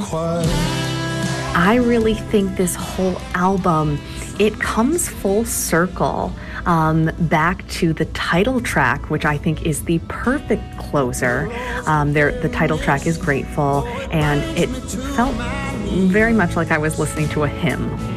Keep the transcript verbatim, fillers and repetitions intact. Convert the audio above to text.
quiet. I really think this whole album, it comes full circle um, back to the title track, which I think is the perfect closer. Um, there, the title track is Grateful, and it felt very much like I was listening to a hymn.